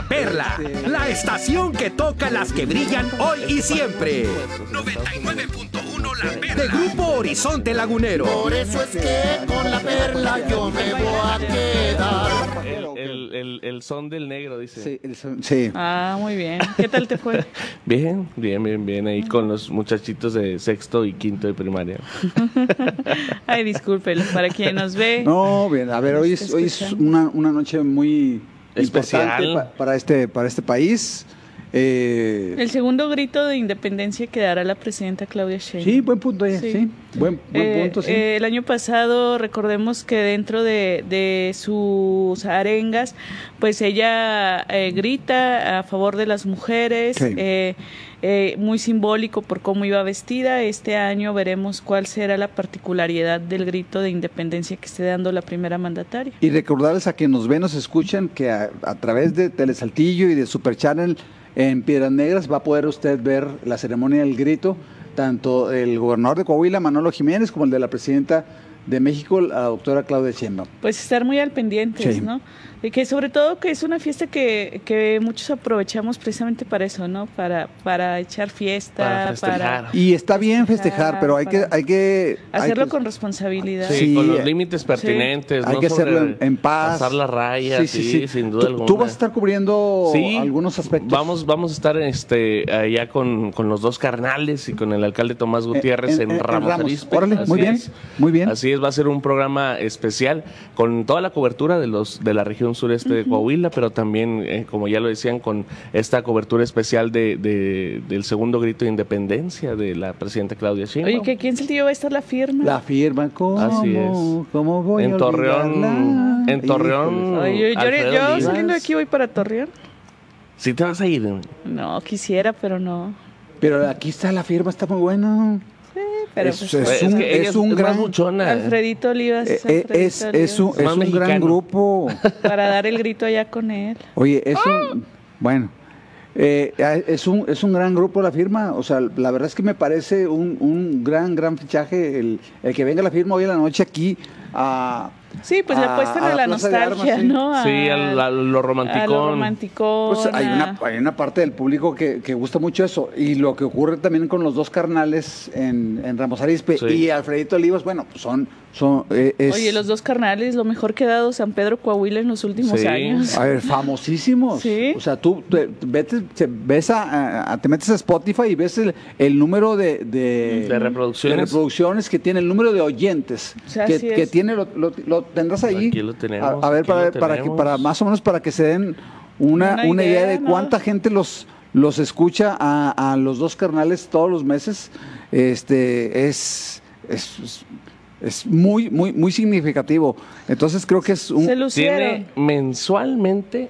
La Perla, la estación que toca las que brillan hoy y siempre. 99.1 La Perla. De Grupo Horizonte Lagunero. Por eso es que con La Perla yo me voy a quedar. El son del negro, dice. Sí, el son, sí. Ah, muy bien. ¿Qué tal te fue? Bien. Ahí con los muchachitos de sexto y quinto de primaria. Ay, discúlpelo, para quien nos ve. No, bien, a ver, hoy es una noche muy especial importante para este país. El segundo grito de independencia que dará la presidenta Claudia Sheinbaum. Sí, buen punto, sí. Buen punto, sí. El año pasado, recordemos que dentro de sus arengas, pues ella grita a favor de las mujeres, Sí. Muy simbólico por cómo iba vestida. Este año veremos cuál será la particularidad del grito de independencia que esté dando la primera mandataria. Y recordarles a quienes nos ven, nos escuchan, que a través de Telesaltillo y de Super Channel en Piedras Negras va a poder usted ver la ceremonia del grito, tanto el gobernador de Coahuila, Manolo Jiménez, como el de la presidenta de México, la doctora Claudia Sheinbaum. Pues estar muy al pendiente, Sí. ¿no? Y que sobre todo que es una fiesta que muchos aprovechamos precisamente para eso, ¿no? Para echar fiesta, Para festejar. Y está bien festejar, pero hay que hacerlo con responsabilidad. Sí, Sí, con los límites pertinentes. hay no que hacerlo sobre en paz. Pasar las rayas, sí, sin duda alguna. ¿Tú vas a estar cubriendo Sí, algunos aspectos? Vamos a estar allá con los dos carnales y con el alcalde Tomás Gutiérrez en Ramos Arizpe. Órale, Así muy bien, es. muy bien. Así es, va a ser un programa especial con toda la cobertura de la región sureste de Coahuila, pero también, como ya lo decían, con esta cobertura especial del segundo grito de independencia de la presidenta Claudia Sheinbaum. Oye, que aquí en Saltillo va a estar la firma. La firma, ¿cómo? Así es. ¿Cómo voy En a Torreón, olvidarla? en Torreón. Híjoles. Oye, Alfredo yo Olivas. saliendo de aquí voy para Torreón. Sí te vas a ir. No, quisiera, pero no. Pero aquí está la firma, está muy buena. Pero Es- pues, es Es un- que ella es un más gran- buchona. Alfredito Olivas. Es Alfredito Más un gran mexicano. grupo. Olivas, para dar el grito allá con él. Oye, bueno, es un gran grupo la firma. O sea, la verdad es que me parece un gran fichaje el que venga la firma hoy en la noche aquí a... Sí, pues le apuestan a la Plaza de nostalgia, Armas, sí. ¿no? Sí, a lo romanticón. A lo romanticón. Pues hay una parte del público que gusta mucho eso. Y lo que ocurre también con los dos carnales en Ramos Arizpe Sí. y Alfredito Olivas, bueno, pues Oye, los dos carnales, lo mejor que ha dado San Pedro Coahuila en los últimos Sí. años. A ver, famosísimos. Sí. O sea, tú te metes a Spotify y ves el número de reproducciones. que tiene, el número de oyentes O sea, así que es. tiene, lo tendrás ahí. Aquí lo tenemos, A ver, aquí lo para tenemos. más o menos para que se den una idea de ¿no? cuánta gente los escucha a los dos carnales todos los meses. Es muy significativo. Entonces creo que es un... Se lucieron. Tiene mensualmente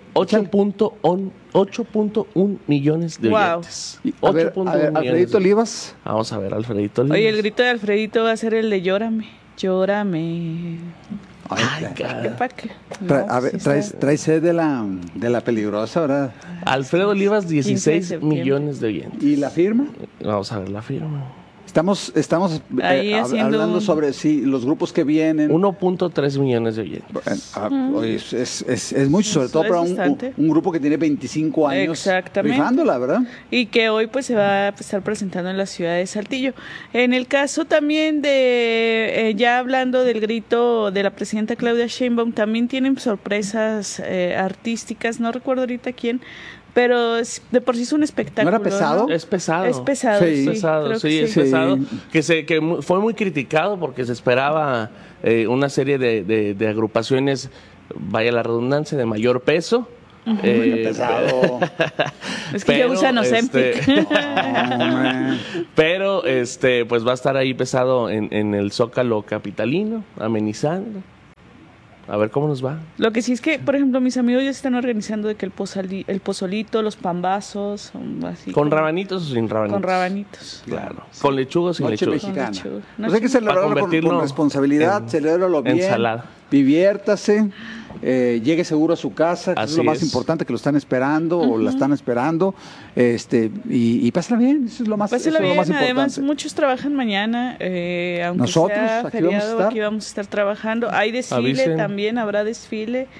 8.1 millones de Wow. oyentes. A ver, 8.1 millones. Alfredito Olivas. Vamos a ver, Alfredito Olivas. Oye, el grito de Alfredito va a ser el de llórame, llórame. Ay, cara. ¿Para qué? A ver, traes sed de la peligrosa, ¿verdad? Alfredo Olivas, 15 de 16 septiembre. millones de oyentes. ¿Y la firma? Vamos a ver la firma. Estamos Ahí haciendo hablando un- sobre los grupos que vienen. 1.3 millones de oyentes. Oye, es mucho, sobre todo Es para bastante. un grupo que tiene 25 años Exactamente. rifándola, ¿verdad? Y que hoy pues se va a estar presentando en la ciudad de Saltillo. En el caso también de, ya hablando del grito de la presidenta Claudia Sheinbaum, también tienen sorpresas artísticas, no recuerdo ahorita quién, pero de por sí es un espectáculo. ¿No era pesado? Es pesado. Es pesado, Sí. sí. Es pesado, creo que sí, es sí. pesado. Que fue muy criticado porque se esperaba una serie de agrupaciones, vaya la redundancia, de mayor peso. Pesado. Es que ya usan Ozempic. Hombre. Pero pues va a estar ahí pesado en el Zócalo capitalino, amenizando. A ver cómo nos va. Lo que sí es que, por ejemplo, mis amigos ya se están organizando de que el pozolito, los pambazos, así. ¿Con rabanitos o sin rabanitos? Con rabanitos. Claro. ¿Con lechuga o sin Noche lechuga? mexicana. Con lechuga. Pues hay que celebrarlo Para con convertirlo responsabilidad, en celébralo bien, ensalada. diviértase, llegue seguro a su casa, que es Así lo más es. importante, que lo están esperando o la están esperando, y pásala bien, eso es lo más, eso Pásela es lo bien, más además importante. muchos trabajan mañana, aunque Nosotros, sea aquí vamos a feriado, estar. aquí vamos a estar trabajando. Hay desfile Avisen. también, habrá desfile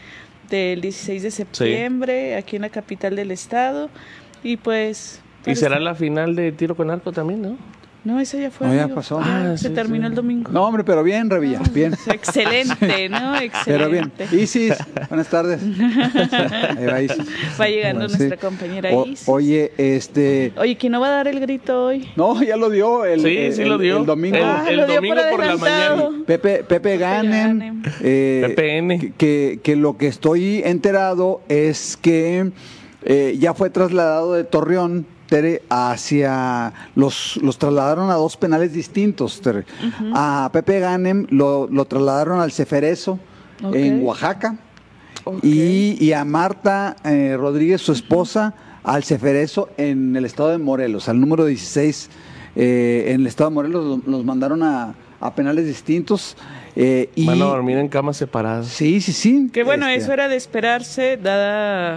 del 16 de septiembre, aquí en la capital del estado, y pues... Y será la final de tiro con arco también, ¿no? No, esa ya fue. No, ya pasó. Se terminó el domingo. No, hombre, pero bien, Revilla, bien. Excelente, ¿no? Excelente. Pero bien. Isis, buenas tardes. Ahí va Isis. Va llegando Sí. nuestra compañera Isis. Oye, Oye, ¿quién no va a dar el grito hoy? No, ya lo dio. Sí, lo dio. El domingo. El lo dio domingo por la adelantado. mañana. Pepe Ganem. PPN. Que lo que estoy enterado es que ya fue trasladado de Torreón, Tere, hacia los trasladaron a dos penales distintos, Tere. A Pepe Ganem lo trasladaron al Ceferezo en Oaxaca, y a Marta Rodríguez, su esposa, al Ceferezo en el estado de Morelos, al número 16 en el estado de Morelos. Los mandaron a penales distintos. Y van a dormir en camas separadas. Sí. Que bueno, eso era de esperarse, dada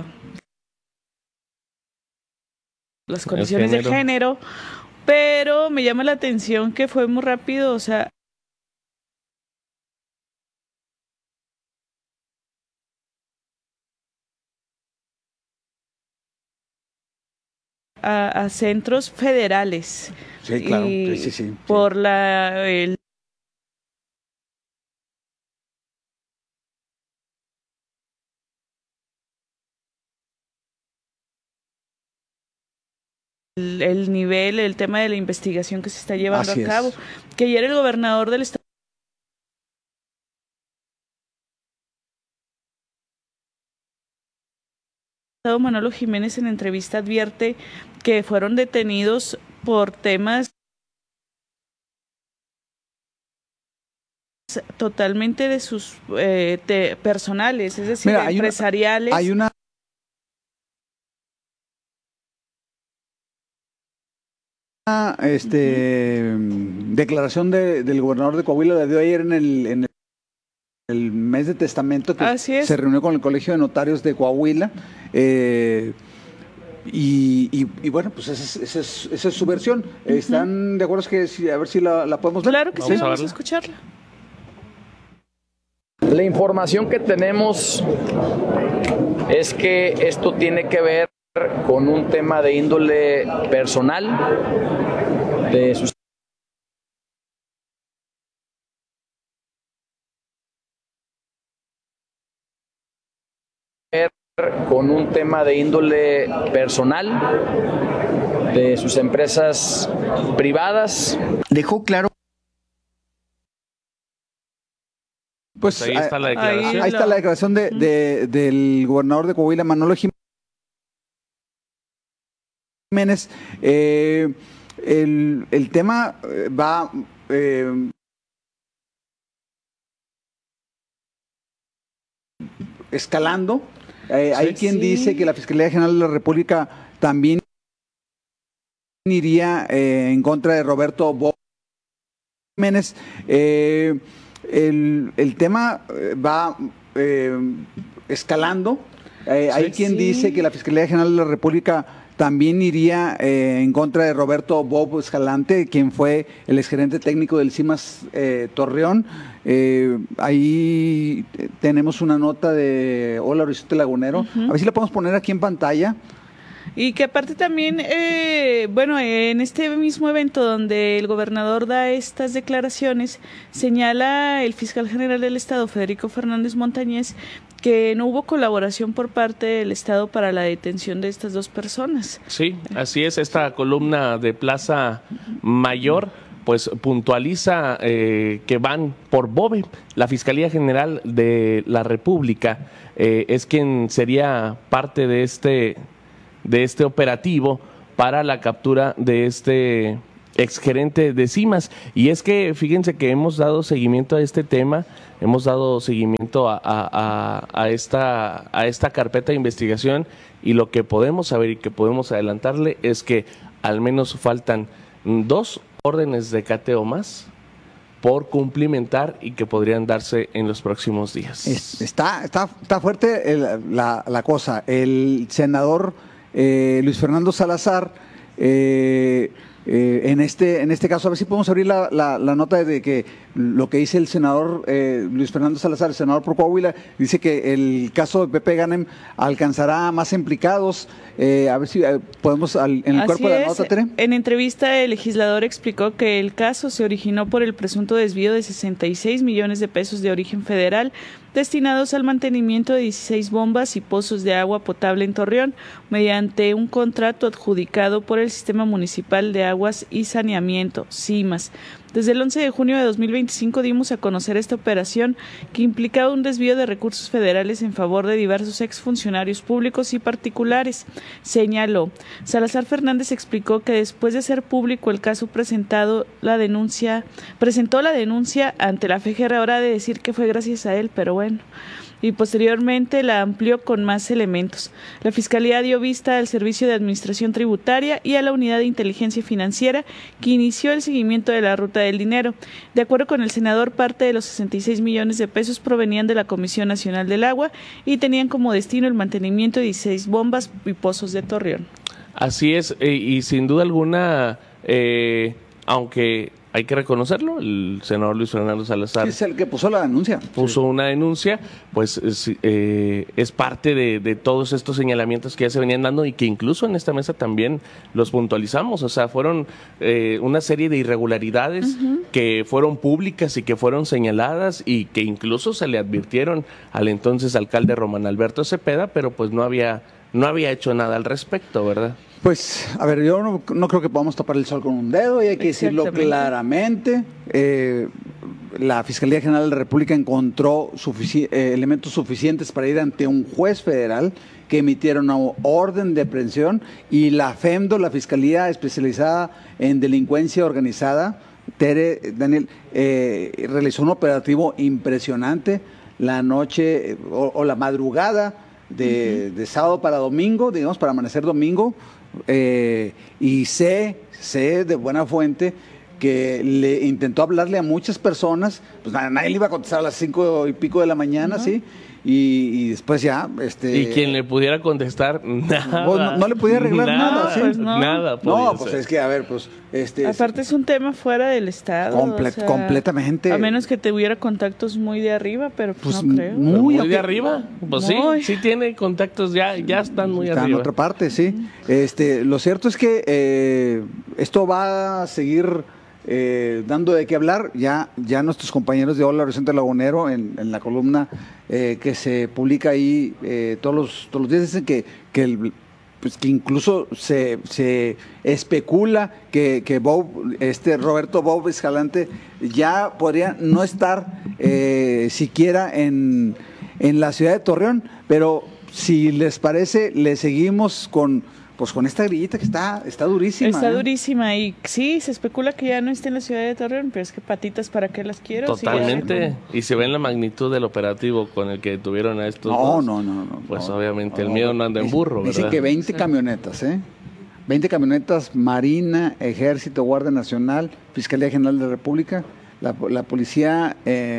las condiciones de género, pero me llama la atención que fue muy rápido, o sea, a centros federales. Sí, claro. Y Sí. por el nivel, el tema de la investigación que se está llevando Así a cabo. es. Que ayer el gobernador del estado Manolo Jiménez en entrevista advierte que fueron detenidos por temas totalmente de sus personales, es decir, Mira, empresariales. Hay una declaración del gobernador de Coahuila, la dio ayer en el mes de testamento, que se reunió con el Colegio de Notarios de Coahuila, y bueno, pues esa es su versión. ¿Están de acuerdo? A ver si la podemos ver. Claro que sí, vamos a escucharla. La información que tenemos es que esto tiene que ver con un tema de índole personal de sus empresas privadas. Dejó claro. Pues ahí está la declaración. Ahí está la declaración del gobernador de Coahuila, Manolo Jiménez. El tema va escalando. Hay quien dice que la Fiscalía General de la República también iría en contra de Roberto Bob Jiménez. El tema va escalando. Hay quien dice que la Fiscalía General de la República también iría en contra de Roberto Bob Escalante, quien fue el exgerente técnico del CIMAS Torreón. Ahí tenemos una nota de Hola Horizonte Lagunero. A ver si la podemos poner aquí en pantalla. Y que aparte también, bueno, en este mismo evento donde el gobernador da estas declaraciones, señala el fiscal general del Estado, Federico Fernández Montañez, que no hubo colaboración por parte del Estado para la detención de estas dos personas. Sí, así es. Esta columna de Plaza Mayor pues puntualiza que van por BOBE. La Fiscalía General de la República es quien sería parte de este operativo para la captura de este exgerente de CIMAS. Y es que fíjense que hemos dado seguimiento a este tema, hemos dado seguimiento a esta carpeta de investigación, y lo que podemos saber y que podemos adelantarle es que al menos faltan 2 órdenes de cateo más por cumplimentar y que podrían darse en los próximos días. Está fuerte la cosa. El senador Luis Fernando Salazar En este caso, a ver si podemos abrir la nota de que lo que dice el senador Luis Fernando Salazar, el senador por Coahuila, dice que el caso de Pepe Ganem alcanzará más implicados. A ver si podemos, en el cuerpo de la nota, Tere. En entrevista, el legislador explicó que el caso se originó por el presunto desvío de 66 millones de pesos de origen federal destinados al mantenimiento de 16 bombas y pozos de agua potable en Torreón, mediante un contrato adjudicado por el Sistema Municipal de Aguas y Saneamiento, SIMAS. Desde el 11 de junio de 2025 dimos a conocer esta operación que implicaba un desvío de recursos federales en favor de diversos exfuncionarios públicos y particulares, señaló. Salazar Fernández explicó que después de hacer público el caso presentó la denuncia ante la FGR, ahora de decir que fue gracias a él, pero bueno. Y posteriormente la amplió con más elementos. La Fiscalía dio vista al Servicio de Administración Tributaria y a la Unidad de Inteligencia Financiera, que inició el seguimiento de la ruta del dinero. De acuerdo con el senador, parte de los 66 millones de pesos provenían de la Comisión Nacional del Agua y tenían como destino el mantenimiento de 16 bombas y pozos de Torreón. Así es, y sin duda alguna, aunque hay que reconocerlo, el senador Luis Fernando Salazar es el que puso la denuncia. Puso una denuncia, pues es parte de todos estos señalamientos que ya se venían dando y que incluso en esta mesa también los puntualizamos. O sea, fueron una serie de irregularidades que fueron públicas y que fueron señaladas y que incluso se le advirtieron al entonces alcalde Román Alberto Cepeda, pero pues no había hecho nada al respecto, ¿verdad? Pues, a ver, yo no creo que podamos tapar el sol con un dedo, y hay que decirlo claramente. La Fiscalía General de la República encontró elementos suficientes para ir ante un juez federal que emitiera una orden de aprehensión, y la FEMDO, la Fiscalía Especializada en Delincuencia Organizada, Daniel, realizó un operativo impresionante la noche o la madrugada de sábado para domingo, digamos, para amanecer domingo, y sé de buena fuente que le intentó hablarle a muchas personas, pues nadie le iba a contestar a las 5 y pico de la mañana, ¿sí? Y después ya, y quien le pudiera contestar, nada. No le podía arreglar nada, ¿sí? Pues no. Nada. No, pues es que, a ver, pues... Aparte es un tema fuera del Estado. Completamente. A menos que tuviera contactos muy de arriba, pero pues no creo. Muy de arriba. Pues sí tiene contactos, ya están muy arriba. Está en otra parte, sí. Lo cierto es que esto va a seguir dando de qué hablar. Ya nuestros compañeros de Hola Horizonte Lagunero en la columna que se publica ahí todos los días dicen que incluso se especula que Roberto Bob Escalante ya podría no estar siquiera en la ciudad de Torreón, pero si les parece le seguimos con esta grillita que está durísima. Está durísima, y sí, se especula que ya no esté en la ciudad de Torreón, pero es que patitas, ¿para qué las quiero? Totalmente, y se ve la magnitud del operativo con el que tuvieron a estos dos. No. Pues obviamente el miedo no anda en burro, ¿verdad? Dicen que 20 camionetas, 20 camionetas, Marina, Ejército, Guardia Nacional, Fiscalía General de la República, la Policía...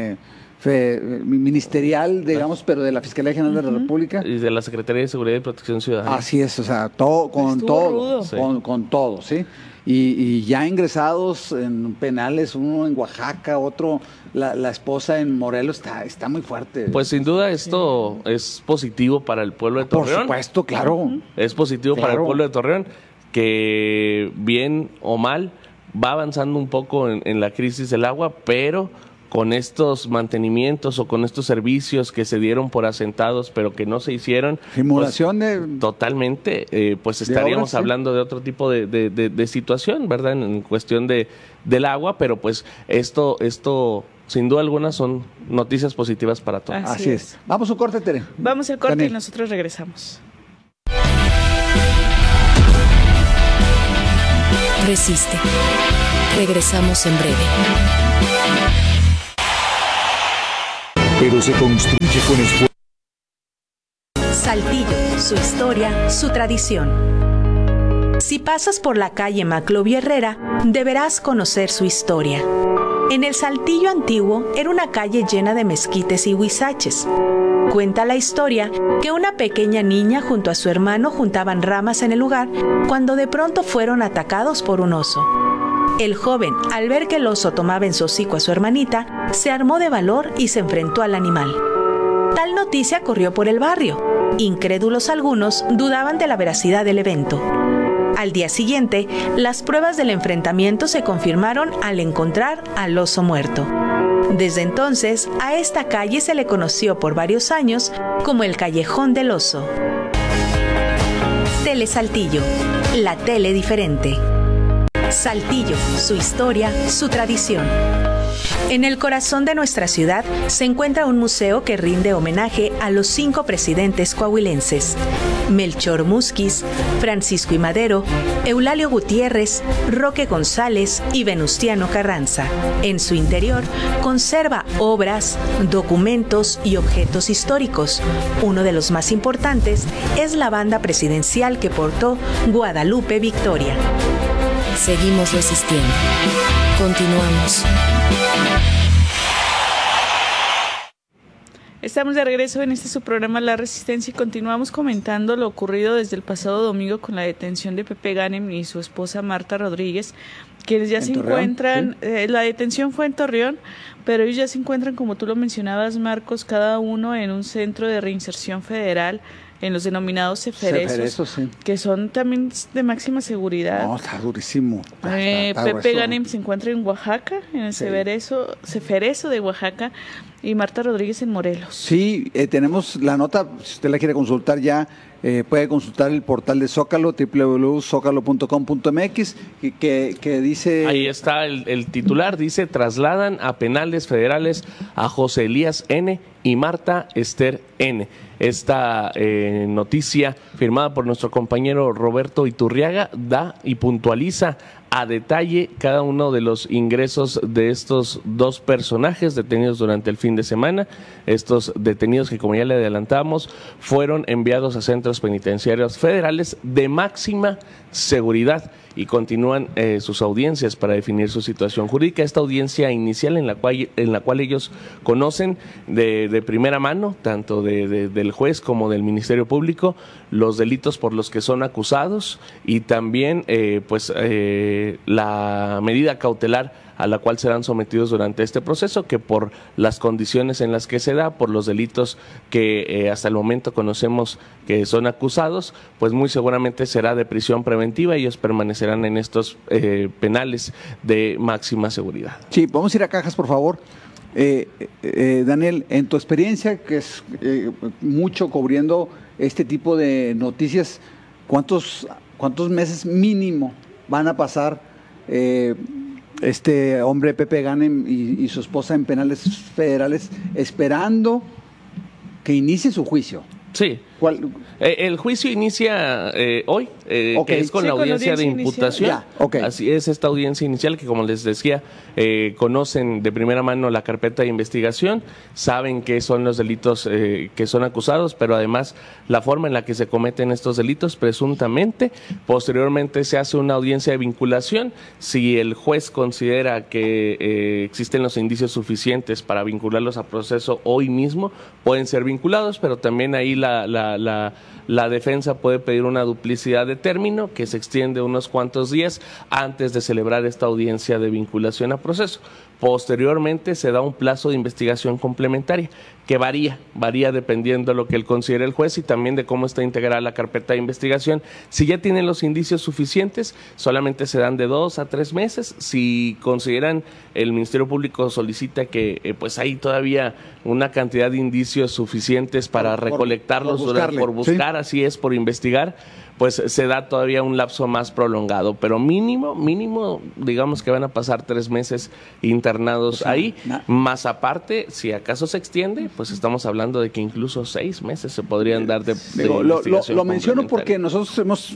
ministerial, digamos, pero de la Fiscalía General de la República. Y de la Secretaría de Seguridad y Protección Ciudadana. Así es, o sea, con todo, ¿sí? Y ya ingresados en penales, uno en Oaxaca, otro, la esposa en Morelos, está muy fuerte. Pues sin duda esto es positivo para el pueblo de Torreón. Por supuesto, claro. Es positivo para el pueblo de Torreón, que bien o mal va avanzando un poco en la crisis del agua, pero con estos mantenimientos o con estos servicios que se dieron por asentados pero que no se hicieron, simulación totalmente, pues estaríamos hablando de otro tipo de situación, ¿verdad? En cuestión del agua, pero pues esto sin duda alguna son noticias positivas para todos. Así es. Vamos a un corte, Tere. Vamos al corte, Daniel. Y nosotros regresamos. Resiste. Regresamos en breve. Pero se construye con esfuerzo. Saltillo, su historia, su tradición. Si pasas por la calle Maclovio Herrera, deberás conocer su historia. En el Saltillo antiguo era una calle llena de mezquites y huizaches. Cuenta la historia que una pequeña niña junto a su hermano juntaban ramas en el lugar cuando de pronto fueron atacados por un oso. El joven, al ver que el oso tomaba en su hocico a su hermanita, se armó de valor y se enfrentó al animal. Tal noticia corrió por el barrio. Incrédulos algunos dudaban de la veracidad del evento. Al día siguiente, las pruebas del enfrentamiento se confirmaron al encontrar al oso muerto. Desde entonces, a esta calle se le conoció por varios años como el Callejón del Oso. Tele Saltillo, la tele diferente. Saltillo, su historia, su tradición. En el corazón de nuestra ciudad se encuentra un museo que rinde homenaje a los 5 presidentes coahuilenses: Melchor Musquiz, Francisco I. Madero, Eulalio Gutiérrez, Roque González y Venustiano Carranza. En su interior conserva obras, documentos y objetos históricos. Uno de los más importantes es la banda presidencial que portó Guadalupe Victoria. Seguimos resistiendo. Continuamos. Estamos de regreso en su programa La Resistencia y continuamos comentando lo ocurrido desde el pasado domingo con la detención de Pepe Ganem y su esposa Marta Rodríguez, quienes ya se encuentran, la detención fue en Torreón, pero ellos ya se encuentran, como tú lo mencionabas, Marcos, cada uno en un centro de reinserción federal, en los denominados ceferesos, sí, que son también de máxima seguridad. No, está durísimo. Está Pepe Ganem se encuentra en Oaxaca, en el ceferezo de Oaxaca, y Marta Rodríguez en Morelos. Sí, tenemos la nota, si usted la quiere consultar ya, puede consultar el portal de Zócalo, www.zocalo.com.mx, que dice... Ahí está el titular, dice: trasladan a penales federales a José Elías N. y Marta Esther N. Esta noticia, firmada por nuestro compañero Roberto Iturriaga, da y puntualiza a detalle cada uno de los ingresos de estos 2 personajes detenidos durante el fin de semana. Estos detenidos que, como ya le adelantamos, fueron enviados a centros penitenciarios federales de máxima seguridad y continúan sus audiencias para definir su situación jurídica. Esta audiencia inicial en la cual ellos conocen de primera mano, tanto del juez como del Ministerio Público, los delitos por los que son acusados y también la medida cautelar a la cual serán sometidos durante este proceso, que por las condiciones en las que se da, por los delitos que hasta el momento conocemos que son acusados, pues muy seguramente será de prisión preventiva y ellos permanecerán en estos penales de máxima seguridad. Sí, vamos a ir a cajas, por favor. Daniel, en tu experiencia, que es mucho cubriendo este tipo de noticias, ¿cuántos meses mínimo van a pasar este hombre Pepe Ganem y su esposa en penales federales esperando que inicie su juicio? Sí. El juicio inicia hoy, que es con la audiencia de imputación. Así es, esta audiencia inicial que, como les decía, conocen de primera mano la carpeta de investigación, saben qué son los delitos que son acusados, pero además la forma en la que se cometen estos delitos presuntamente. Posteriormente se hace una audiencia de vinculación. Si el juez considera que existen los indicios suficientes para vincularlos a proceso hoy mismo, pueden ser vinculados, pero también ahí la defensa puede pedir una duplicidad de término que se extiende unos cuantos días antes de celebrar esta audiencia de vinculación a proceso. Posteriormente se da un plazo de investigación complementaria que varía dependiendo de lo que él considere el juez y también de cómo está integrada la carpeta de investigación. Si ya tienen los indicios suficientes, solamente se dan de 2 a 3 meses. Si consideran, el Ministerio Público solicita que pues hay todavía una cantidad de indicios suficientes para recolectarlos, por buscar, ¿sí? Así es, por investigar, pues se da todavía un lapso más prolongado, pero mínimo, digamos que van a pasar 3 meses internados ahí, más aparte, si acaso se extiende, pues estamos hablando de que incluso 6 meses se podrían dar de investigación. Lo menciono porque nosotros hemos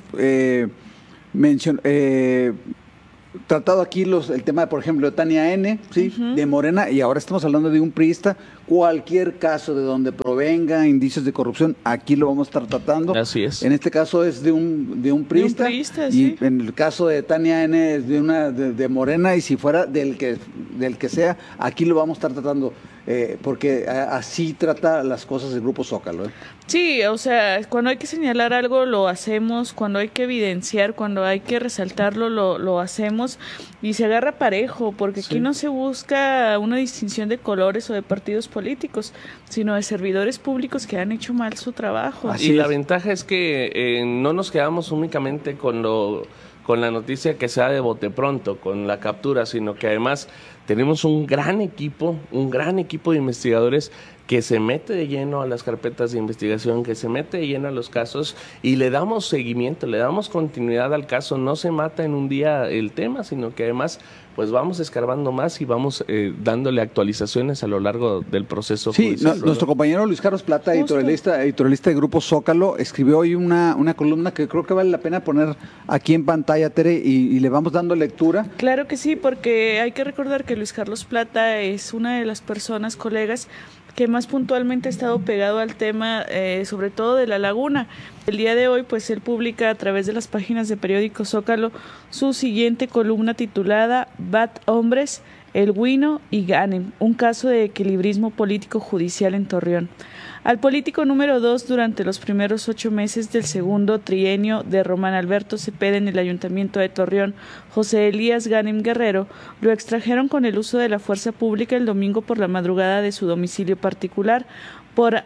tratado aquí el tema, por ejemplo, de Tania N., ¿sí? De Morena, y ahora estamos hablando de un priista. cualquier caso de donde provenga indicios de corrupción, aquí lo vamos a estar tratando. Así es. En este caso es de un priista, y sí. en el caso de Tania N es de Morena, y si fuera del que sea, aquí lo vamos a estar tratando. Porque así trata las cosas el Grupo Zócalo. Sí, o sea, cuando hay que señalar algo lo hacemos, cuando hay que evidenciar, cuando hay que resaltarlo lo hacemos, y se agarra parejo, porque aquí no se busca una distinción de colores o de partidos políticos, sino de servidores públicos que han hecho mal su trabajo. Y la ventaja es que no nos quedamos únicamente con la noticia que sea de bote pronto, con la captura, sino que además tenemos un gran equipo de investigadores que se mete de lleno a las carpetas de investigación, que se mete de lleno a los casos, y le damos seguimiento, le damos continuidad al caso. No se mata en un día el tema, sino que además pues vamos escarbando más y vamos dándole actualizaciones a lo largo del proceso judicial. Sí, nuestro compañero Luis Carlos Plata, editorialista de Grupo Zócalo, escribió hoy una columna que creo que vale la pena poner aquí en pantalla, Tere, y le vamos dando lectura. Claro que sí, porque hay que recordar que Luis Carlos Plata es una de las personas, colegas, que más puntualmente ha estado pegado al tema, sobre todo de la laguna. El día de hoy, pues él publica a través de las páginas de Periódico Zócalo su siguiente columna titulada Bat Hombres, El Huino y Ganem, un caso de equilibrismo político judicial en Torreón. Al político número 2 durante los primeros 8 meses del segundo trienio de Román Alberto Cepeda en el Ayuntamiento de Torreón, José Elías Ganem Guerrero, lo extrajeron con el uso de la fuerza pública el domingo por la madrugada de su domicilio particular por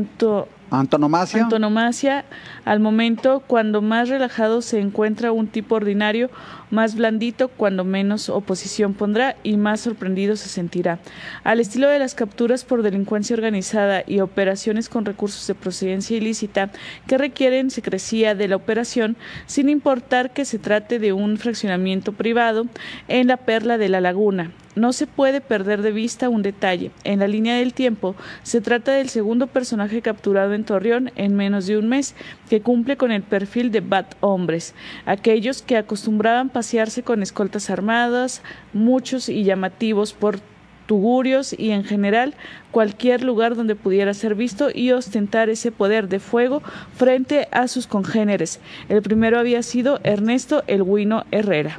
antonomasia, al momento cuando más relajado se encuentra un tipo ordinario, más blandito cuando menos oposición pondrá y más sorprendido se sentirá. Al estilo de las capturas por delincuencia organizada y operaciones con recursos de procedencia ilícita que requieren secrecía de la operación, sin importar que se trate de un fraccionamiento privado en la Perla de la Laguna. No se puede perder de vista un detalle. En la línea del tiempo, se trata del segundo personaje capturado en Torreón en menos de un mes, que cumple con el perfil de Bat Hombres, aquellos que acostumbraban pasearse con escoltas armadas, muchos y llamativos por tugurios y en general cualquier lugar donde pudiera ser visto y ostentar ese poder de fuego frente a sus congéneres. El primero había sido Ernesto El Huino Herrera.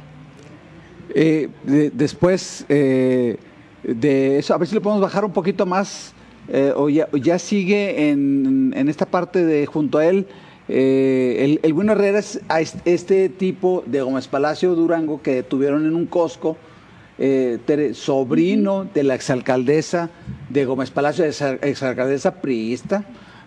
Después de eso, a ver si le podemos bajar un poquito más, o ya sigue en esta parte de junto a él. El Huino Herrera es a este tipo de Gómez Palacio Durango que detuvieron en un Costco, sobrino de la exalcaldesa de Gómez Palacio, exalcaldesa priista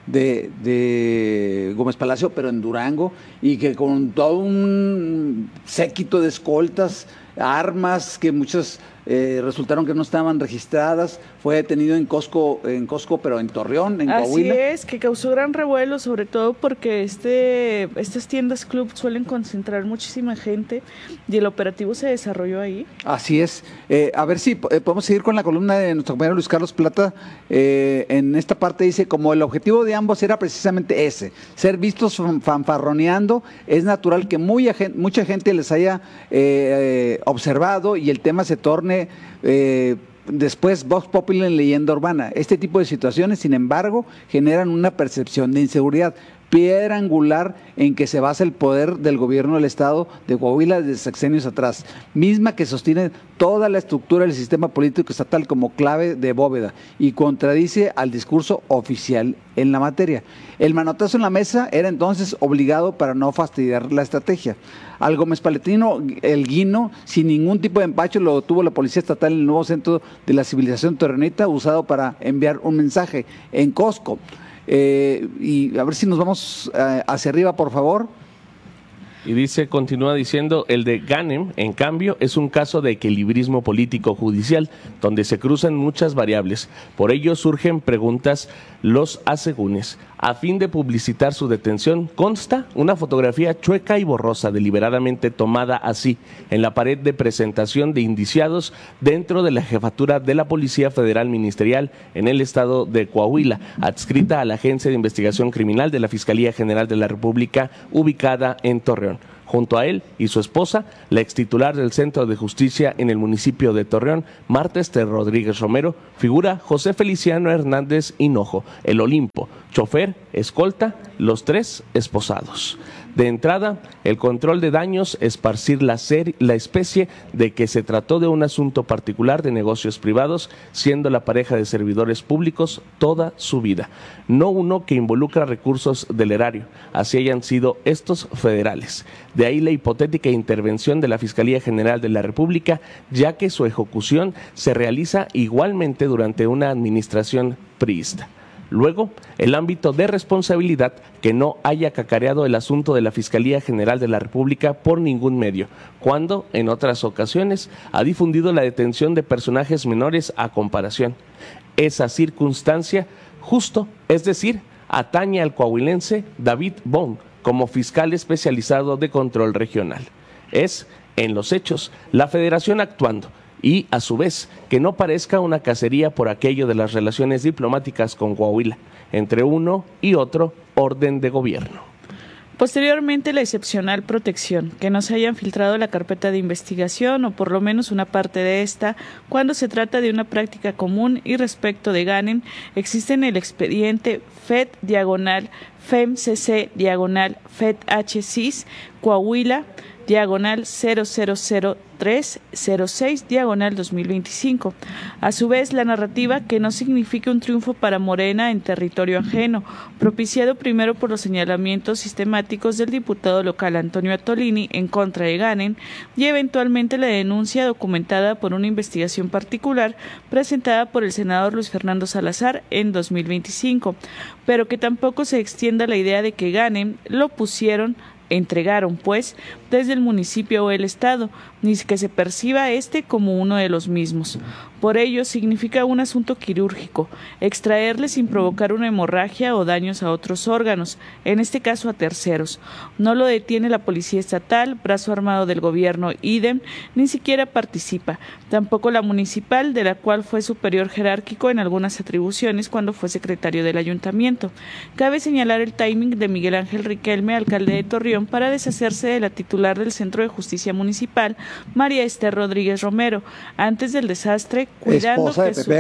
de Gómez Palacio, pero en Durango, y que con todo un séquito de escoltas, armas que muchas resultaron que no estaban registradas, fue detenido en Costco, pero en Torreón, en Coahuila. Así es, que causó gran revuelo, sobre todo porque estas tiendas club suelen concentrar muchísima gente y el operativo se desarrolló ahí. Así es. A ver si podemos seguir con la columna de nuestro compañero Luis Carlos Plata. En esta parte dice, como el objetivo de ambos era precisamente ese, ser vistos fanfarroneando, es natural que mucha gente les haya observado y el tema se torne después Vox Populi en leyenda urbana. Este tipo de situaciones, sin embargo, generan una percepción de inseguridad, piedra angular en que se basa el poder del gobierno del Estado de Coahuila desde sexenios atrás, misma que sostiene toda la estructura del sistema político estatal como clave de bóveda y contradice al discurso oficial en la materia. El manotazo en la mesa era entonces obligado para no fastidiar la estrategia. Al Gómez Paletino, el Guino, sin ningún tipo de empacho, lo tuvo la Policía Estatal en el nuevo centro de la civilización torreonita, usado para enviar un mensaje en Costco. Y a ver si nos vamos hacia arriba, por favor. Y continúa diciendo, el de Ganem, en cambio, es un caso de equilibrismo político judicial, donde se cruzan muchas variables. Por ello surgen preguntas los asegúnes. A fin de publicitar su detención, consta una fotografía chueca y borrosa, deliberadamente tomada así, en la pared de presentación de indiciados dentro de la jefatura de la Policía Federal Ministerial en el estado de Coahuila, adscrita a la Agencia de Investigación Criminal de la Fiscalía General de la República, ubicada en Torreón. Junto a él y su esposa, la extitular del Centro de Justicia en el municipio de Torreón, Marta Esther Rodríguez Romero, figura José Feliciano Hernández Hinojo, el Olimpo, chofer, escolta, los 3 esposados. De entrada, el control de daños, esparcir la especie de que se trató de un asunto particular de negocios privados, siendo la pareja de servidores públicos toda su vida, no uno que involucra recursos del erario, así hayan sido estos federales. De ahí la hipotética intervención de la Fiscalía General de la República, ya que su ejecución se realiza igualmente durante una administración priista. Luego, el ámbito de responsabilidad que no haya cacareado el asunto de la Fiscalía General de la República por ningún medio, cuando en otras ocasiones ha difundido la detención de personajes menores a comparación. Esa circunstancia justo, es decir, atañe al coahuilense David Bond como fiscal especializado de control regional. Es, en los hechos, la Federación actuando, y, a su vez, que no parezca una cacería por aquello de las relaciones diplomáticas con Coahuila, entre uno y otro orden de gobierno. Posteriormente, la excepcional protección, que no se hayan filtrado la carpeta de investigación o por lo menos una parte de esta, cuando se trata de una práctica común y respecto de Ganem, existe en el expediente FED-FEMCC-FEDHCIS Coahuila /0003006/2025. A su vez, la narrativa que no significa un triunfo para Morena en territorio ajeno, propiciado primero por los señalamientos sistemáticos del diputado local Antonio Attolini en contra de Ganem y eventualmente la denuncia documentada por una investigación particular presentada por el senador Luis Fernando Salazar en 2025, pero que tampoco se extienda la idea de que Ganem lo entregaron pues desde el municipio o el estado, ni que se perciba como uno de los mismos. Por ello, significa un asunto quirúrgico, extraerle sin provocar una hemorragia o daños a otros órganos, en este caso a terceros. No lo detiene la Policía Estatal, brazo armado del gobierno IDEM, ni siquiera participa. Tampoco la municipal, de la cual fue superior jerárquico en algunas atribuciones cuando fue secretario del ayuntamiento. Cabe señalar el timing de Miguel Ángel Riquelme, alcalde de Torreón, para deshacerse de la titular del Centro de Justicia Municipal, María Esther Rodríguez Romero, antes del desastre, cuidando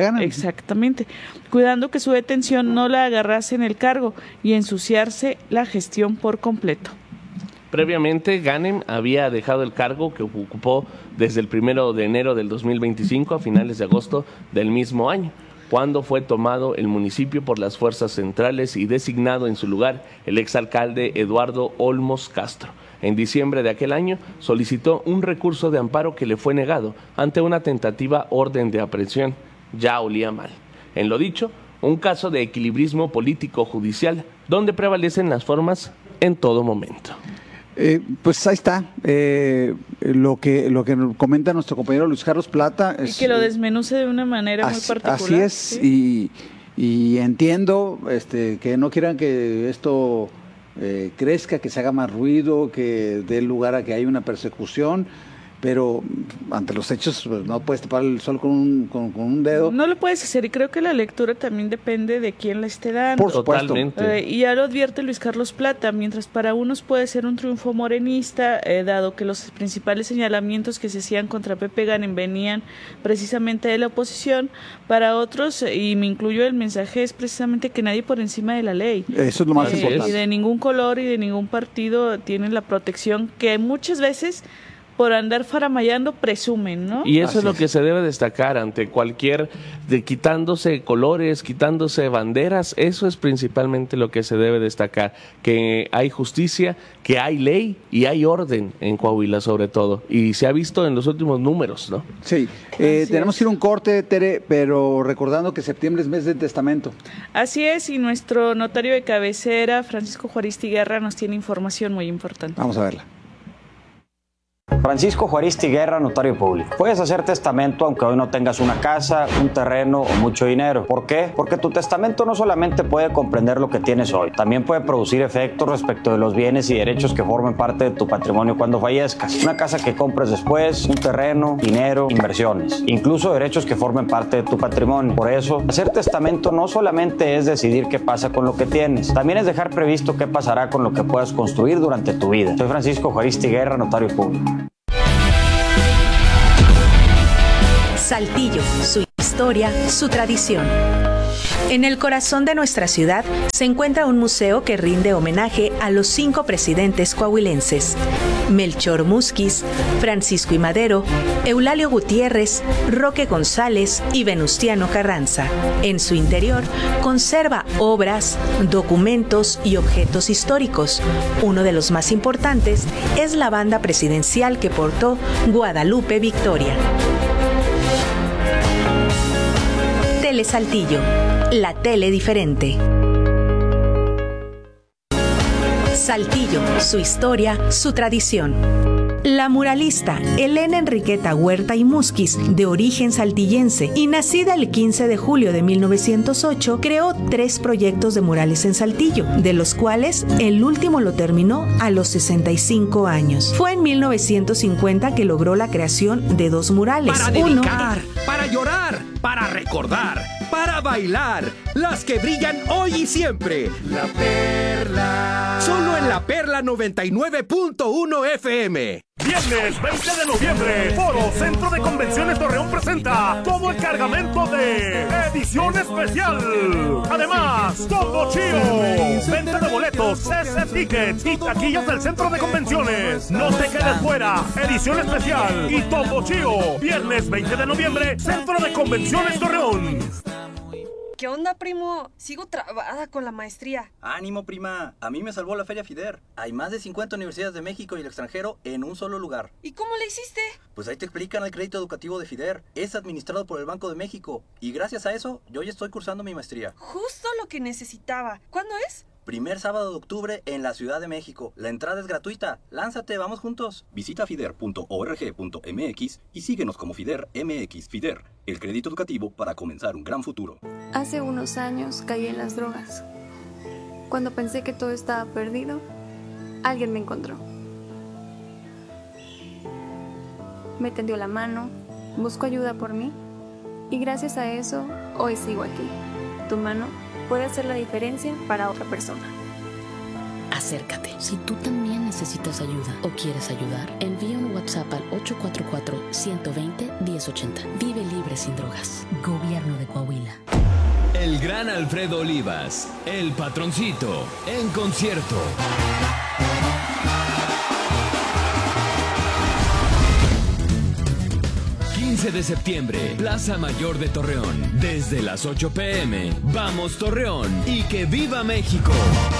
que su detención no la agarrase en el cargo y ensuciarse la gestión por completo. Previamente, Ganem había dejado el cargo que ocupó desde el 1 de enero del 2025 a finales de agosto del mismo año, cuando fue tomado el municipio por las fuerzas centrales y designado en su lugar el exalcalde Eduardo Olmos Castro. En diciembre de aquel año solicitó un recurso de amparo que le fue negado ante una tentativa orden de aprehensión. Ya olía mal. En lo dicho, un caso de equilibrismo político-judicial, donde prevalecen las formas en todo momento. Pues ahí está lo que comenta nuestro compañero Luis Carlos Plata. Y que lo desmenuce de una manera muy particular. Así es, ¿sí? y entiendo que no quieran que esto crezca, que se haga más ruido, que dé lugar a que haya una persecución, pero ante los hechos pues, no puedes tapar el sol con un dedo. No lo puedes hacer, y creo que la lectura también depende de quién la esté dando. Por supuesto. Y ya lo advierte Luis Carlos Plata, mientras para unos puede ser un triunfo morenista, dado que los principales señalamientos que se hacían contra Pepe Ganem venían precisamente de la oposición, para otros, y me incluyo, el mensaje es precisamente que nadie por encima de la ley. Eso es lo más importante. Y de ningún color y de ningún partido tienen la protección que muchas veces, por andar faramayando, presumen, ¿no? Y eso es lo que se debe destacar ante cualquier, quitándose colores, quitándose banderas, eso es principalmente lo que se debe destacar, que hay justicia, que hay ley y hay orden en Coahuila sobre todo, y se ha visto en los últimos números, ¿no? Sí, tenemos que ir a un corte, Tere, pero recordando que septiembre es mes del testamento. Así es, y nuestro notario de cabecera, Francisco Juaristi Guerra, nos tiene información muy importante. Vamos a verla. Francisco Juaristi Guerra, notario público. Puedes hacer testamento aunque hoy no tengas una casa, un terreno o mucho dinero. ¿Por qué? Porque tu testamento no solamente puede comprender lo que tienes hoy, también puede producir efectos respecto de los bienes y derechos que formen parte de tu patrimonio cuando fallezcas. Una casa que compres después, un terreno, dinero, inversiones, incluso derechos que formen parte de tu patrimonio. Por eso, hacer testamento no solamente es decidir qué pasa con lo que tienes, también es dejar previsto qué pasará con lo que puedas construir durante tu vida. Soy Francisco Juaristi Guerra, notario público. Saltillo, su historia, su tradición. En el corazón de nuestra ciudad se encuentra un museo que rinde homenaje a los 5 presidentes coahuilenses: Melchor Musquiz, Francisco I. Madero, Eulalio Gutiérrez, Roque González y Venustiano Carranza. En su interior conserva obras, documentos y objetos históricos. Uno de los más importantes es la banda presidencial que portó Guadalupe Victoria. Tele Saltillo, la tele diferente. Saltillo, su historia, su tradición. La muralista Elena Enriqueta Huerta y Musquiz, de origen saltillense y nacida el 15 de julio de 1908, creó 3 proyectos de murales en Saltillo, de los cuales el último lo terminó a los 65 años. Fue en 1950 que logró la creación de 2 murales. Para dedicar, para llorar, para recordar, para bailar, las que brillan hoy y siempre. La Perla. Solo en La Perla 99.1 FM. Viernes 20 de noviembre, Foro Centro de Convenciones Torreón presenta todo el cargamento de edición especial. Además, Tombo Chío, venta de boletos, CC Tickets y taquillas del Centro de Convenciones. No te quedes fuera, edición especial y Tombo Chío. Viernes 20 de noviembre, Centro de Convenciones Torreón. ¿Qué onda, primo? Sigo trabada con la maestría. Ánimo, prima. A mí me salvó la Feria FIDER. Hay más de 50 universidades de México y el extranjero en un solo lugar. ¿Y cómo le hiciste? Pues ahí te explican el crédito educativo de FIDER. Es administrado por el Banco de México. Y gracias a eso, yo ya estoy cursando mi maestría. Justo lo que necesitaba. ¿Cuándo es? Primer sábado de octubre en la Ciudad de México. La entrada es gratuita. Lánzate, vamos juntos. Visita fider.org.mx y síguenos como FIDER MX. FIDER, el crédito educativo para comenzar un gran futuro. Hace unos años caí en las drogas. Cuando pensé que todo estaba perdido, alguien me encontró. Me tendió la mano, buscó ayuda por mí y gracias a eso hoy sigo aquí. Tu mano puede hacer la diferencia para otra persona. Acércate. Si tú también necesitas ayuda o quieres ayudar, envía un WhatsApp al 844-120-1080. Vive libre sin drogas. Gobierno de Coahuila. El gran Alfredo Olivas, el patroncito, en concierto. De septiembre, Plaza Mayor de Torreón. Desde las 8 p.m. Vamos Torreón y que viva México.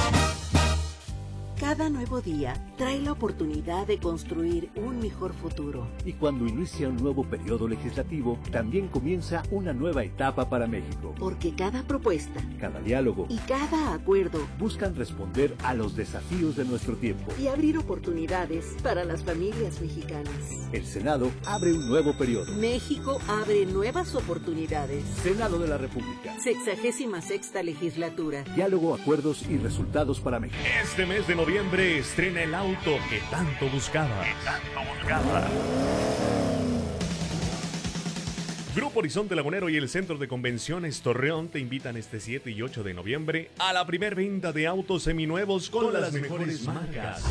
Cada nuevo día trae la oportunidad de construir un mejor futuro. Y cuando inicia un nuevo periodo legislativo, también comienza una nueva etapa para México. Porque cada propuesta, cada diálogo y cada acuerdo buscan responder a los desafíos de nuestro tiempo y abrir oportunidades para las familias mexicanas. El Senado abre un nuevo periodo. México abre nuevas oportunidades. Senado de la República. 66ª legislatura. Diálogo, acuerdos y resultados para México. Este mes de noviembre estrena el auto que tanto buscabas. Grupo Horizonte Lagunero y el Centro de Convenciones Torreón te invitan este 7 y 8 de noviembre a la primer venta de autos seminuevos con las mejores marcas.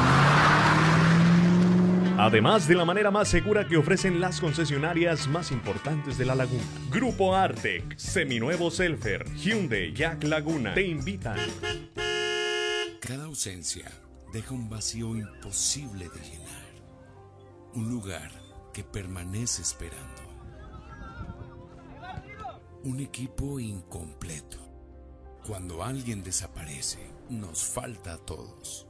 Además de la manera más segura que ofrecen las concesionarias más importantes de la laguna. Grupo Artec, Seminuevo Selfer, Hyundai, Jack Laguna te invitan. Cada ausencia deja un vacío imposible de llenar. Un lugar que permanece esperando. Un equipo incompleto. Cuando alguien desaparece, nos falta a todos.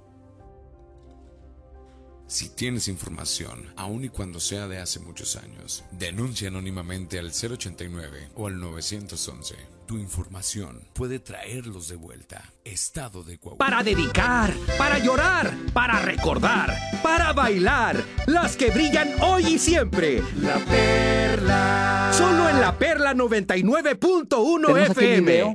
Si tienes información, aun y cuando sea de hace muchos años, denuncia anónimamente al 089 o al 911. Tu información puede traerlos de vuelta. Estado de Coahuila. Para dedicar, para llorar, para recordar, para bailar, las que brillan hoy y siempre. La Perla. Solo en La Perla 99.1 FM.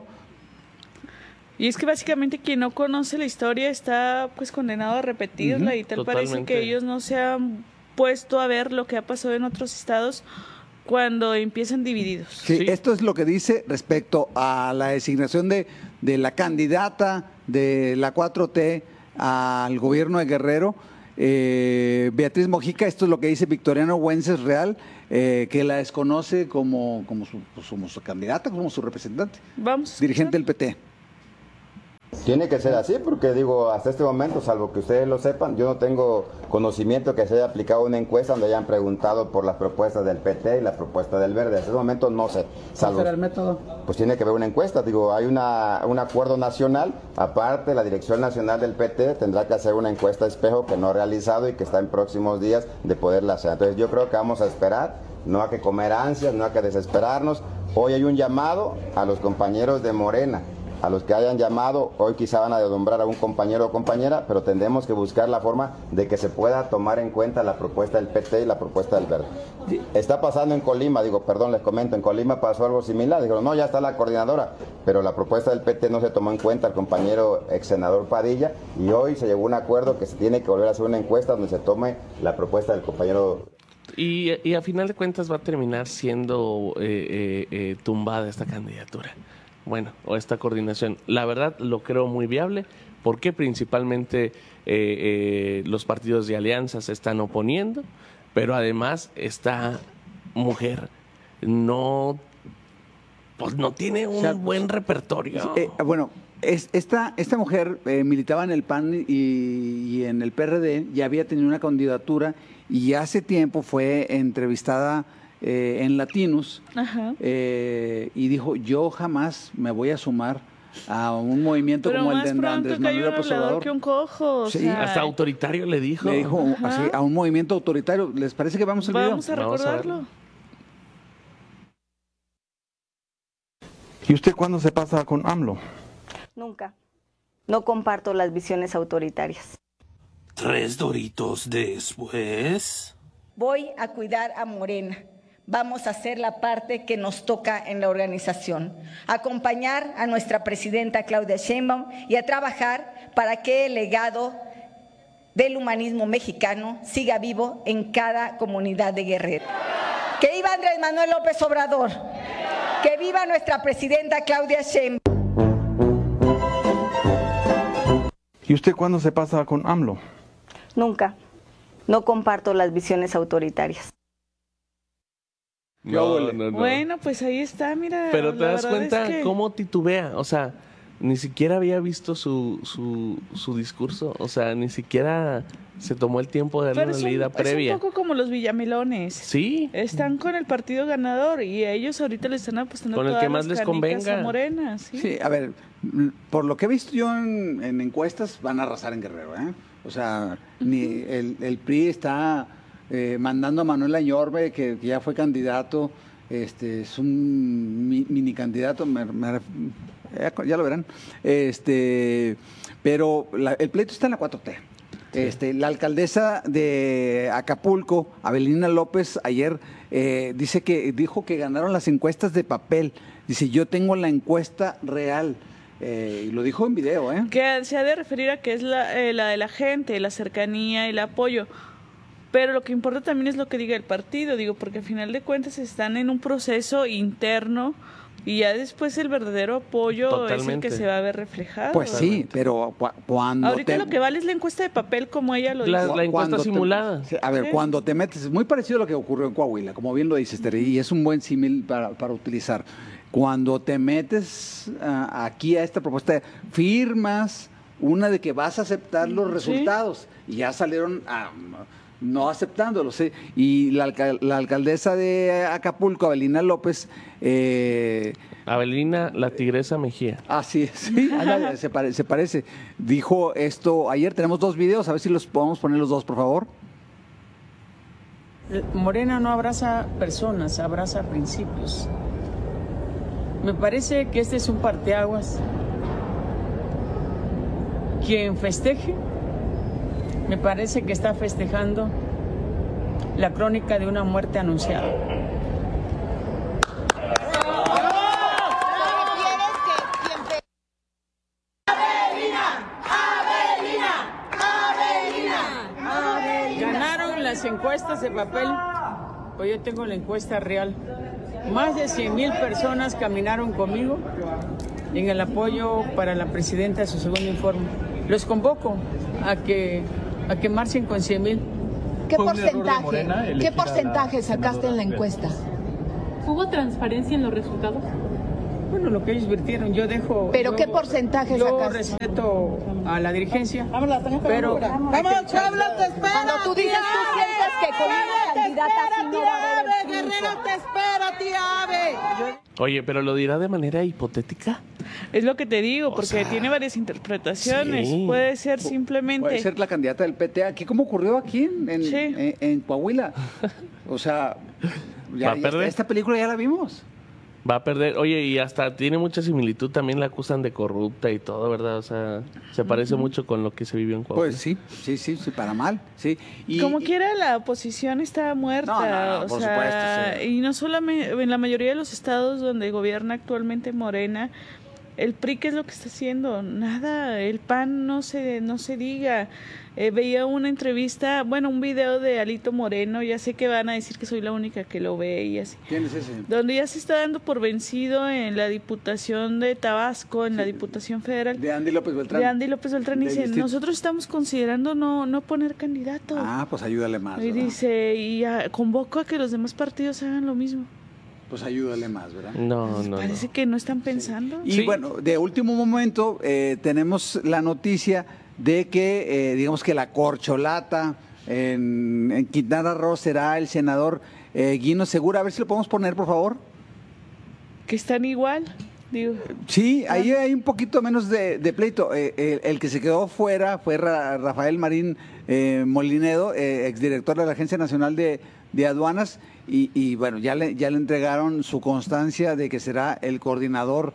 Y es que básicamente quien no conoce la historia está pues condenado a repetirla y tal parece que ellos no se han puesto a ver lo que ha pasado en otros estados cuando empiezan divididos. Sí, esto es lo que dice respecto a la designación de la candidata de la 4T al gobierno de Guerrero, Beatriz Mojica. Esto es lo que dice Victoriano Wences Real, que la desconoce como su candidata, como su representante. Vamos. Dirigente del PT. Tiene que ser así porque digo, hasta este momento, salvo que ustedes lo sepan, yo no tengo conocimiento que se haya aplicado una encuesta donde hayan preguntado por las propuestas del PT y la propuesta del Verde. Hasta este momento no sé. ¿Cuál será el método? Pues tiene que haber una encuesta. Digo, hay un acuerdo nacional. Aparte, la Dirección Nacional del PT tendrá que hacer una encuesta espejo que no ha realizado y que está en próximos días de poderla hacer. Entonces yo creo que vamos a esperar, no hay que comer ansias, no hay que desesperarnos. Hoy hay un llamado a los compañeros de Morena. A los que hayan llamado, hoy quizá van a nombrar a un compañero o compañera, pero tendremos que buscar la forma de que se pueda tomar en cuenta la propuesta del PT y la propuesta del Verde. Está pasando en Colima, les comento, en Colima pasó algo similar, dijeron, no, ya está la coordinadora, pero la propuesta del PT no se tomó en cuenta, el compañero ex senador Padilla, y hoy se llegó a un acuerdo que se tiene que volver a hacer una encuesta donde se tome la propuesta del compañero. Y a final de cuentas va a terminar siendo tumbada esta candidatura. Bueno, o esta coordinación. La verdad lo creo muy viable porque principalmente los partidos de alianza se están oponiendo, pero además esta mujer no tiene un buen repertorio. Bueno, esta mujer militaba en el PAN y en el PRD, ya había tenido una candidatura y hace tiempo fue entrevistada en Latinos, y dijo, yo jamás me voy a sumar a un movimiento como el de Andrés Manuel López Obrador. Que un cojo, sí, hasta autoritario le dijo. Le dijo así, a un movimiento autoritario. ¿Les parece que vamos al video? Vamos a recordarlo. ¿Y usted cuándo se pasa con AMLO? Nunca. No comparto las visiones autoritarias. 3 doritos después. Voy a cuidar a Morena. Vamos a hacer la parte que nos toca en la organización, acompañar a nuestra presidenta Claudia Sheinbaum y a trabajar para que el legado del humanismo mexicano siga vivo en cada comunidad de Guerrero. ¡Que viva Andrés Manuel López Obrador! ¡Que viva nuestra presidenta Claudia Sheinbaum! ¿Y usted cuándo se pasa con AMLO? Nunca. No comparto las visiones autoritarias. No. Bueno, pues ahí está, mira. Pero te das cuenta cómo titubea, o sea, ni siquiera había visto su discurso, o sea, ni siquiera se tomó el tiempo de darle una leída previa. Es un poco como los villamelones. Sí. Están con el partido ganador y a ellos ahorita le están apostando con el que más les convenga. A Morena, sí, a ver, por lo que he visto yo en encuestas, van a arrasar en Guerrero, ¿eh? O sea, ni el PRI está mandando a Manuel Añorbe, que ya fue candidato, es un mini candidato, ya lo verán, pero el pleito está en la 4T. La alcaldesa de Acapulco, Avelina López, ayer dijo que ganaron las encuestas de papel. Dice, yo tengo la encuesta real. Y lo dijo en video, que se ha de referir a que es la de la gente, la cercanía, el apoyo. Pero lo que importa también es lo que diga el partido, porque al final de cuentas están en un proceso interno y ya después el verdadero apoyo Totalmente. Es el que se va a ver reflejado. Pues sí, pero cuando ahorita lo que vale es la encuesta de papel, como ella lo dice. La encuesta simulada. A ver, cuando te metes, es muy parecido a lo que ocurrió en Coahuila, como bien lo dices, Tere, y es un buen símil para utilizar. Cuando te metes aquí a esta propuesta, firmas una de que vas a aceptar los resultados y ya salieron no aceptándolos. Y la alcaldesa de Acapulco, Avelina López... Avelina, la tigresa Mejía. Sí, se parece. Dijo esto ayer, tenemos 2 videos, a ver si los podemos poner los 2, por favor. Morena no abraza personas, abraza principios. Me parece que este es un parteaguas. Quien festeje Me parece que está festejando la crónica de una muerte anunciada. Ganaron las encuestas de papel, pues yo tengo la encuesta real. Más de 100,000 personas caminaron conmigo en el apoyo para la presidenta de su segundo informe. Los convoco a que marchen con 100,000. ¿Qué porcentaje sacaste en la encuesta? ¿Hubo transparencia en los resultados? Bueno, lo que ellos virtieron, yo dejo... ¿Pero qué porcentaje sacaste? Yo respeto a la dirigencia, pero... ¡Vamos, Puebla, te espera! Cuando tú dices, tú sientes que con una candidata así no va a haber el Guerrero, te espera, tía Ave. Oye, pero ¿lo dirá de manera hipotética? Es lo que te digo, porque tiene varias interpretaciones. Sí. Puede ser simplemente... Puede ser la candidata del PT. Aquí, ¿cómo ocurrió aquí en Coahuila? O sea, esta película ya la vimos. Va a perder. Oye, y hasta tiene mucha similitud, también la acusan de corrupta y todo, ¿verdad? O sea, se parece mucho con lo que se vivió en Coahuila. Pues sí, para mal, sí. Y, como quiera, la oposición está muerta. No, por supuesto, sí. Y no solamente en la mayoría de los estados donde gobierna actualmente Morena, el PRI, ¿qué es lo que está haciendo? Nada, el PAN no se diga. Veía una entrevista, un video de Alito Moreno, ya sé que van a decir que soy la única que lo ve y así. ¿Quién es ese? Donde ya se está dando por vencido en la Diputación de Tabasco, en la Diputación Federal. De Andy López Beltrán. Y dice, nosotros estamos considerando no poner candidatos. Ah, pues ayúdale más. Y dice, convoco a que los demás partidos hagan lo mismo. Pues ayúdale más, ¿verdad? No. Parece que no están pensando. Y bueno, de último momento tenemos la noticia de que, digamos que la corcholata en Quintana Roo será el senador Guino Segura. A ver si lo podemos poner, por favor. Que están igual, digo. Sí, ahí hay un poquito menos de pleito. El que se quedó fuera fue Rafael Marín Molinedo, exdirector de la Agencia Nacional de Aduanas. Y bueno, ya le entregaron su constancia de que será el coordinador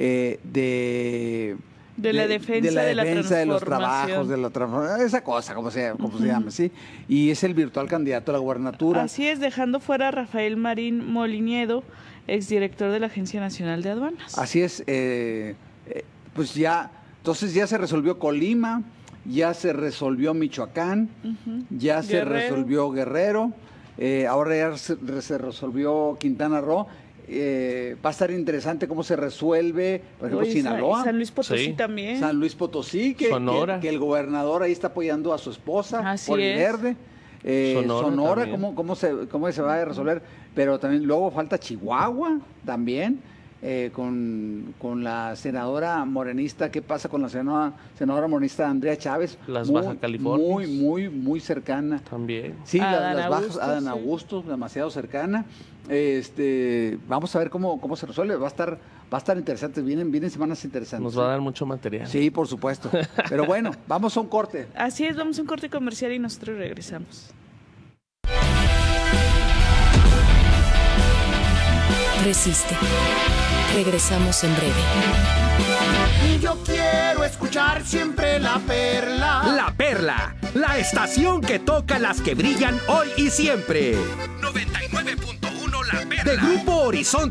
de la defensa de los trabajos, de la transformación, esa cosa, como se llama, ¿sí? Y es el virtual candidato a la gubernatura. Así es, dejando fuera a Rafael Marín Molinedo, exdirector de la Agencia Nacional de Aduanas. Así es, pues entonces ya se resolvió Colima, ya se resolvió Michoacán, ya se resolvió Guerrero, ahora ya se resolvió Quintana Roo. Va a estar interesante cómo se resuelve, por ejemplo, Sinaloa. San Luis Potosí también. San Luis Potosí, que el gobernador ahí está apoyando a su esposa, Verde. Sonora, cómo se va a resolver. Pero también luego falta Chihuahua también, con la senadora morenista. ¿Qué pasa con la senadora morenista Andrea Chávez? Las Baja California. Muy cercana. También. Sí, las Bajas, Adán Augusto, demasiado cercana. Vamos a ver cómo se resuelve. Va a estar interesante. Vienen semanas interesantes. Nos va a dar mucho material. Sí, por supuesto. Pero bueno, vamos a un corte. Así es, vamos a un corte comercial y nosotros regresamos. Resiste. Regresamos en breve. Y yo quiero escuchar siempre La Perla. La Perla, la estación que toca las que brillan hoy y siempre. 99.1 La Perla. De Grupo Horizonte.